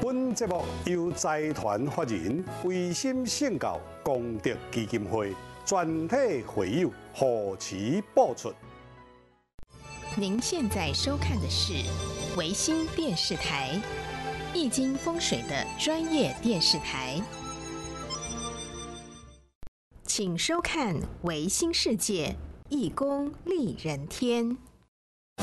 本节目由财团法人维心圣教功德基金会全体会友护持播出。 您现在收看的是维新电视台，易经风水的专业电视台，请收看维新世界，易公利人天。